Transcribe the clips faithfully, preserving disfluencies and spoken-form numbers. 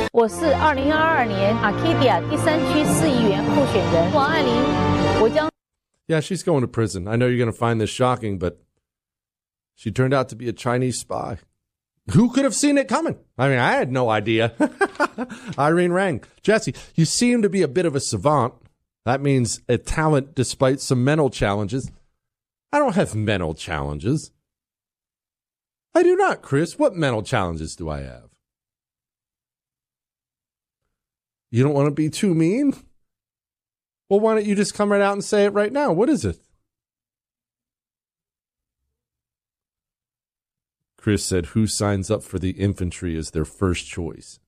我是二零二二年 Arcadia 第三区市议员候选人王爱玲，我将。 Yeah, she's going to prison. I know you're going to find this shocking, but she turned out to be a Chinese spy. Who could have seen it coming? I mean, I had no idea. Irene Rang. Jesse, you seem to be a bit of a savant. That means a talent despite some mental challenges. I don't have mental challenges. I do not, Chris. What mental challenges do I have? You don't want to be too mean? Well, why don't you just come right out and say it right now? What is it? Chris said, who signs up for the infantry as their first choice?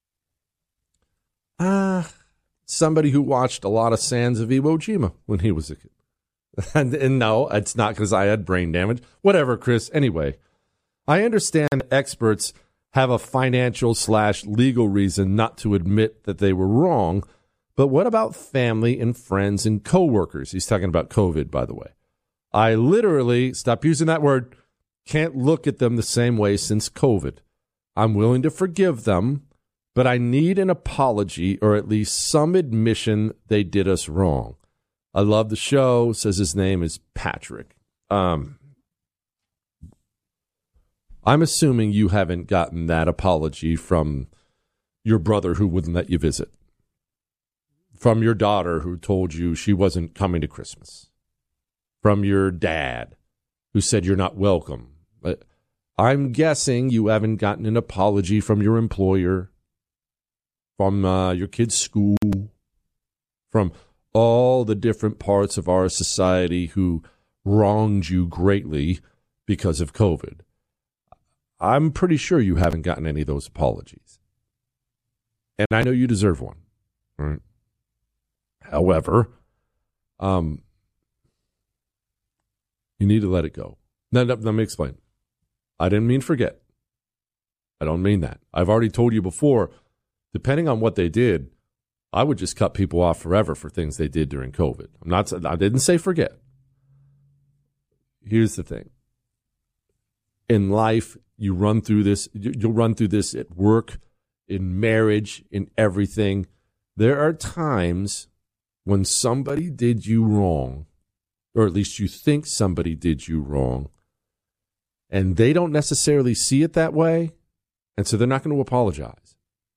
Ah, uh, somebody who watched a lot of Sands of Iwo Jima when he was a kid. and, and no, it's not because I had brain damage. Whatever, Chris. Anyway, I understand experts have a financial slash legal reason not to admit that they were wrong, but what about family and friends and coworkers? He's talking about COVID, by the way. I literally, stop using that word, can't look at them the same way since COVID. I'm willing to forgive them, but I need an apology or at least some admission they did us wrong. I love the show, says his name is Patrick. Um, I'm assuming you haven't gotten that apology from your brother who wouldn't let you visit, from your daughter who told you she wasn't coming to Christmas, from your dad who said you're not welcome. But I'm guessing you haven't gotten an apology from your employer, from uh, your kid's school, from all the different parts of our society who wronged you greatly because of COVID. I'm pretty sure you haven't gotten any of those apologies. And I know you deserve one. Right? However, um, you need to let it go. Now, let me explain. I didn't mean forget. I don't mean that. I've already told you before, depending on what they did, I would just cut people off forever for things they did during COVID. I'm not. I didn't say forget. Here's the thing. In life, you run through this. You'll run through this at work, in marriage, in everything. There are times when somebody did you wrong, or at least you think somebody did you wrong, and they don't necessarily see it that way, and so they're not going to apologize.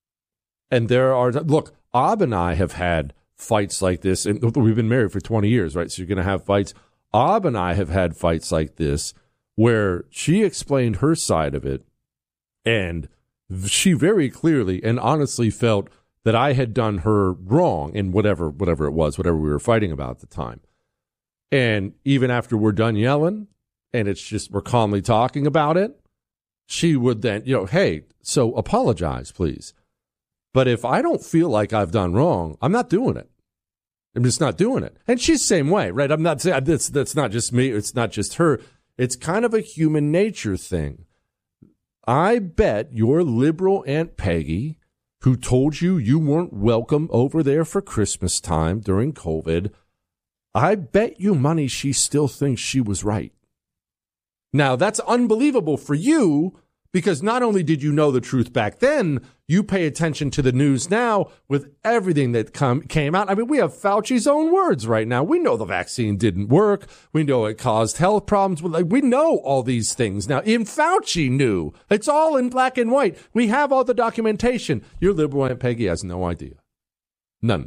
And there are, look, Ab and I have had fights like this, and we've been married for twenty years, right? So you're going to have fights. Ab and I have had fights like this where she explained her side of it, and she very clearly and honestly felt that I had done her wrong in whatever whatever it was, whatever we were fighting about at the time. And even after we're done yelling, and it's just we're calmly talking about it, she would then, you know, hey, so apologize, please. But if I don't feel like I've done wrong, I'm not doing it. I'm just not doing it. And she's the same way, right? I'm not saying that's that's not just me. It's not just her. It's kind of a human nature thing. I bet your liberal Aunt Peggy, who told you you weren't welcome over there for Christmas time during COVID, I bet you money she still thinks she was right. Now, that's unbelievable for you, because not only did you know the truth back then, you pay attention to the news now with everything that come, came out. I mean, we have Fauci's own words right now. We know the vaccine didn't work. We know it caused health problems. We know all these things now. Even Fauci knew. It's all in black and white. We have all the documentation. Your liberal Aunt Peggy has no idea. None.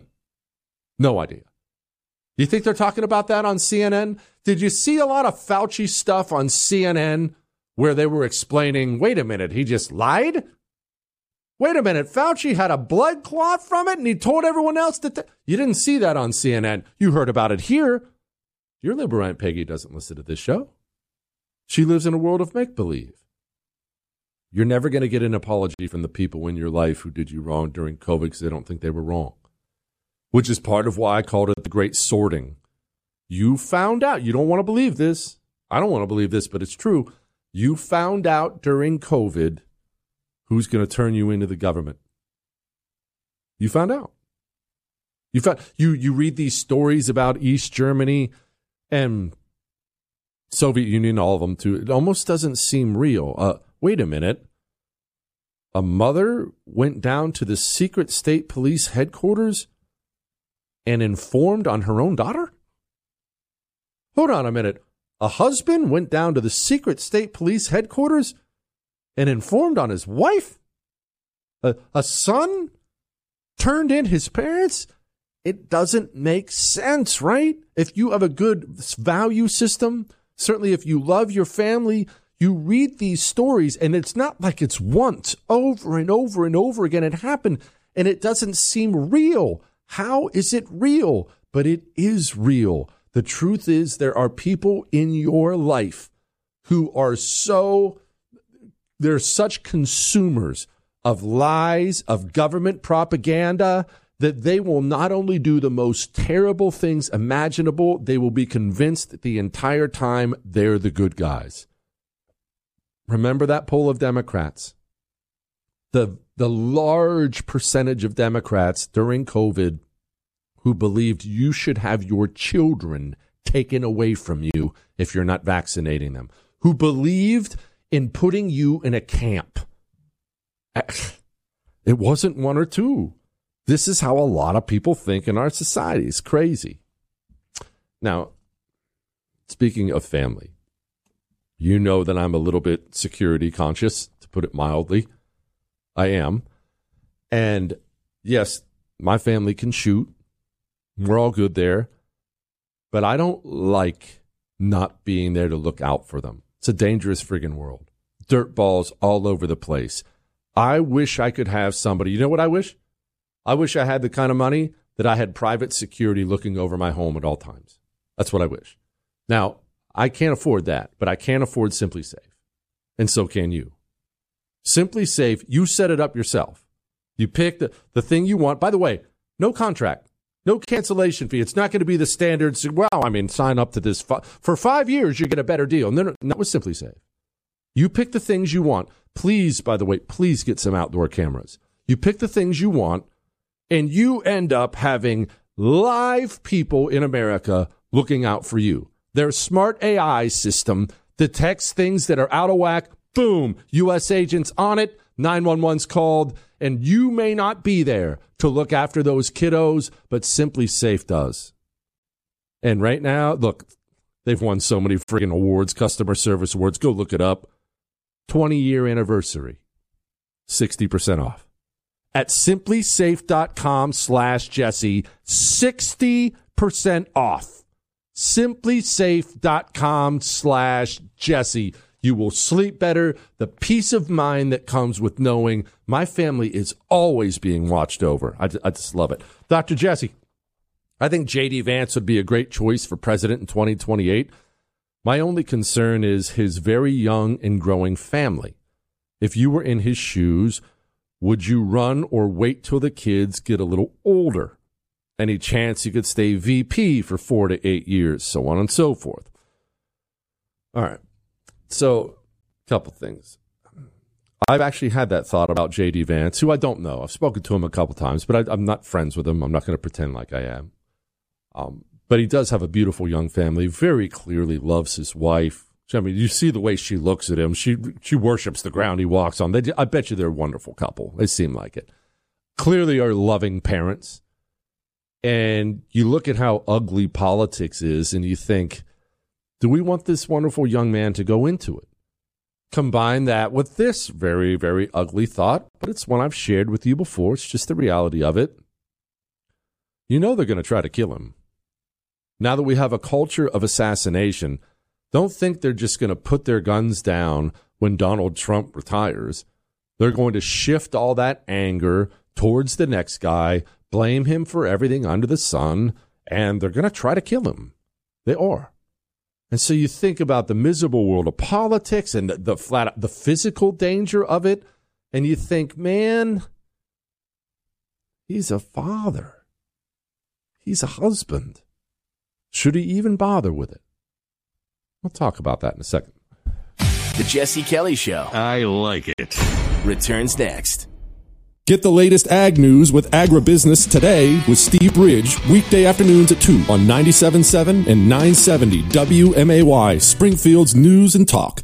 No idea. You think they're talking about that on C N N? Did you see a lot of Fauci stuff on C N N where they were explaining, wait a minute, he just lied? Wait a minute, Fauci had a blood clot from it and he told everyone else that... Th- you didn't see that on C N N. You heard about it here. Your liberal Aunt Peggy doesn't listen to this show. She lives in a world of make-believe. You're never going to get an apology from the people in your life who did you wrong during COVID because they don't think they were wrong. Which is part of why I called it the great sorting. You found out. You don't want to believe this. I don't want to believe this, but it's true. You found out during COVID who's going to turn you into the government. You found out. You found you you read these stories about East Germany and Soviet Union, all of them too. It almost doesn't seem real. Uh, wait a minute. A mother went down to the secret state police headquarters and informed on her own daughter? Hold on a minute. A husband went down to the secret state police headquarters and informed on his wife? A, a son turned in his parents? It doesn't make sense, right? If you have a good value system, certainly if you love your family, you read these stories, and it's not like it's once, over and over and over again. It happened, and it doesn't seem real. How is it real? But it is real. The truth is there are people in your life who are so, they're such consumers of lies, of government propaganda, that they will not only do the most terrible things imaginable, they will be convinced the entire time they're the good guys. Remember that poll of Democrats? The, the large percentage of Democrats during COVID who believed you should have your children taken away from you if you're not vaccinating them, who believed in putting you in a camp. It wasn't one or two. This is how a lot of people think in our society. It's crazy. Now, speaking of family, you know that I'm a little bit security conscious, to put it mildly. I am. And yes, my family can shoot. We're all good there. But I don't like not being there to look out for them. It's a dangerous friggin' world. Dirt balls all over the place. I wish I could have somebody. You know what I wish? I wish I had the kind of money that I had private security looking over my home at all times. That's what I wish. Now, I can't afford that, but I can afford SimpliSafe. And so can you. SimpliSafe, you set it up yourself. You pick the, the thing you want. By the way, no contract, no cancellation fee. It's not going to be the standard. Well, I mean, sign up to this. Fi- for five years, you get a better deal. No, no, not with SimpliSafe. You pick the things you want. Please, by the way, please get some outdoor cameras. You pick the things you want, and you end up having live people in America looking out for you. Their smart A I system detects things that are out of whack. Boom, U S agents on it. nine one one's called, and you may not be there to look after those kiddos, but SimpliSafe does. And right now, look, they've won so many friggin' awards, customer service awards. Go look it up. twenty-year anniversary. sixty percent off. At SimpliSafe.com slash Jesse. sixty percent off. SimpliSafe.com slash Jesse. You will sleep better. The peace of mind that comes with knowing my family is always being watched over. I, I just love it. Doctor Jesse, I think J D Vance would be a great choice for president in twenty twenty-eight. My only concern is his very young and growing family. If you were in his shoes, would you run or wait till the kids get a little older? Any chance you could stay V P for four to eight years, so on and so forth. All right. So, a couple things. I've actually had that thought about J D Vance, who I don't know. I've spoken to him a couple times, but I, I'm not friends with him. I'm not going to pretend like I am. Um, but he does have a beautiful young family, very clearly loves his wife. I mean, you see the way she looks at him. She she worships the ground he walks on. They, I bet you they're a wonderful couple. They seem like it. Clearly are loving parents. And you look at how ugly politics is, and you think, do we want this wonderful young man to go into it? Combine that with this very, very ugly thought, but it's one I've shared with you before. It's just the reality of it. You know they're going to try to kill him. Now that we have a culture of assassination, don't think they're just going to put their guns down when Donald Trump retires. They're going to shift all that anger towards the next guy, blame him for everything under the sun, and they're going to try to kill him. They are. And so you think about the miserable world of politics and the, the flat, the physical danger of it, and you think, man, he's a father. He's a husband. Should he even bother with it? We'll talk about that in a second. The Jesse Kelly Show. I like it. Returns next. Get the latest ag news with Agribusiness Today with Steve Ridge, weekday afternoons at two on ninety-seven point seven and nine seventy W M A Y, Springfield's News and Talk.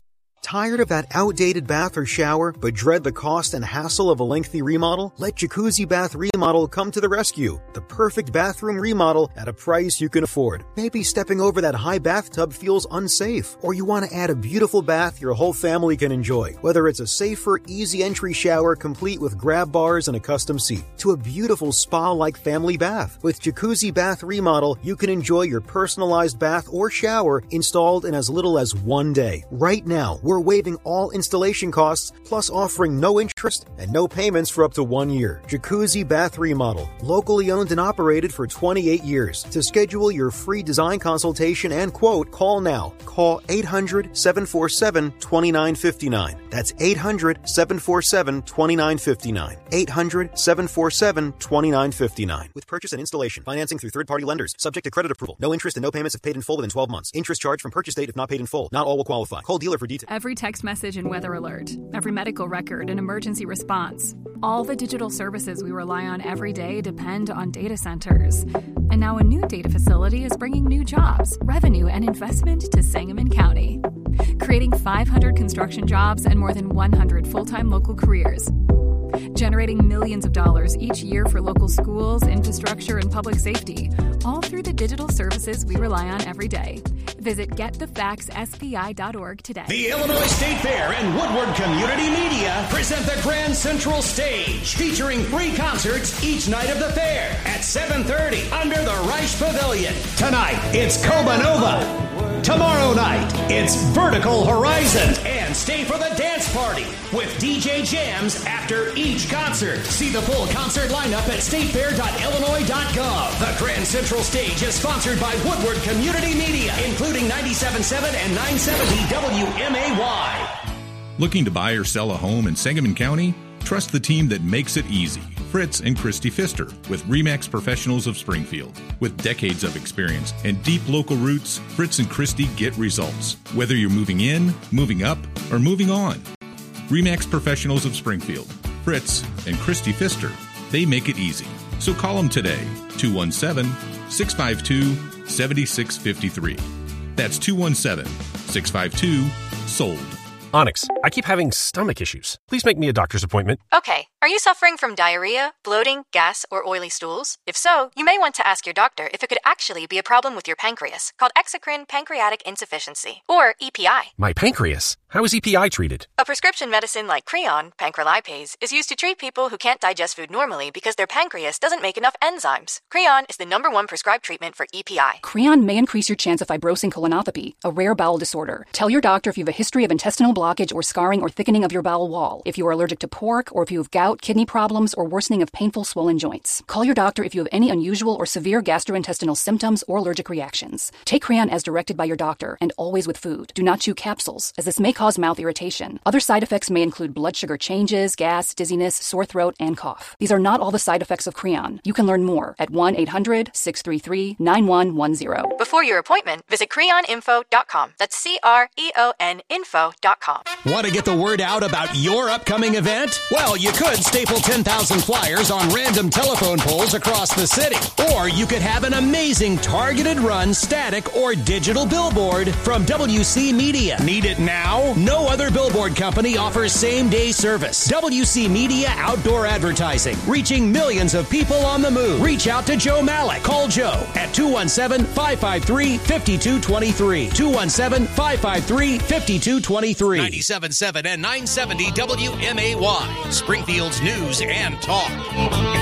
Tired of that outdated bath or shower, but dread the cost and hassle of a lengthy remodel? Let Jacuzzi Bath Remodel come to the rescue. The perfect bathroom remodel at a price you can afford. Maybe stepping over that high bathtub feels unsafe, or you want to add a beautiful bath your whole family can enjoy. Whether it's a safer, easy entry shower complete with grab bars and a custom seat, to a beautiful spa-like family bath. With Jacuzzi Bath Remodel, you can enjoy your personalized bath or shower installed in as little as one day. Right now, we're waiving all installation costs, plus offering no interest and no payments for up to one year. Jacuzzi Bath Remodel, locally owned and operated for twenty-eight years. To schedule your free design consultation and quote, call now. Call eight hundred, seven four seven, two nine five nine. That's eight hundred, seven four seven, two nine five nine. eight hundred, seven four seven, two nine five nine. With purchase and installation, financing through third-party lenders, subject to credit approval. No interest and no payments if paid in full within twelve months. Interest charged from purchase date if not paid in full. Not all will qualify. Call dealer for details. Every text message and weather alert, every medical record and emergency response. All the digital services we rely on every day depend on data centers. And now a new data facility is bringing new jobs, revenue, and investment to Sangamon County, creating five hundred construction jobs and more than one hundred full-time local careers, generating millions of dollars each year for local schools, infrastructure, and public safety, all through the digital services we rely on every day. Visit get the facts S P I dot org today. The Illinois State Fair and Woodward Community Media present the Grand Central Stage, featuring three concerts each night of the fair at seven thirty under the Reich Pavilion. Tonight, it's Coba Nova. Tomorrow night, it's Vertical Horizon. And stay for the dance party with D J jams after each concert. See the full concert lineup at state fair dot illinois dot gov. The Grand Central Stage is sponsored by Woodward Community Media, including ninety-seven point seven and nine seventy W M A Y. Looking to buy or sell a home in Sangamon County? Trust the team that makes it easy. Fritz and Christy Pfister with RE/MAX Professionals of Springfield. With decades of experience and deep local roots, Fritz and Christy get results. Whether you're moving in, moving up, or moving on. RE/MAX Professionals of Springfield. Fritz and Christy Pfister. They make it easy. So call them today. two one seven, six five two, seven six five three. That's two one seven, six five two, SOLD. Onyx, I keep having stomach issues. Please make me a doctor's appointment. Okay. Are you suffering from diarrhea, bloating, gas, or oily stools? If so, you may want to ask your doctor if it could actually be a problem with your pancreas, called exocrine pancreatic insufficiency, or E P I. My pancreas? How is E P I treated? A prescription medicine like Creon, pancrelipase, is used to treat people who can't digest food normally because their pancreas doesn't make enough enzymes. Creon is the number one prescribed treatment for E P I. Creon may increase your chance of fibrosing colonopathy, a rare bowel disorder. Tell your doctor if you have a history of intestinal blockage or scarring or thickening of your bowel wall, if you are allergic to pork, or if you have gout, kidney problems, or worsening of painful swollen joints. Call your doctor if you have any unusual or severe gastrointestinal symptoms or allergic reactions. Take Creon as directed by your doctor, and always with food. Do not chew capsules, as this may cause mouth irritation. Other side effects may include blood sugar changes, gas, dizziness, sore throat, and cough. These are not all the side effects of Creon. You can learn more at one eight hundred, six three three, nine one one zero. Before your appointment, visit creon info dot com. That's C R E O N info dot com. Want to get the word out about your upcoming event? Well, you could staple ten thousand flyers on random telephone poles across the city. Or you could have an amazing targeted run static or digital billboard from W C Media. Need it now? No other billboard company offers same-day service. W C Media Outdoor Advertising, reaching millions of people on the move. Reach out to Joe Malik. Call Joe at two one seven, five five three, five two two three. two one seven, five five three, five two two three. ninety-seven point seven and nine seventy W M A Y, Springfield's news and talk.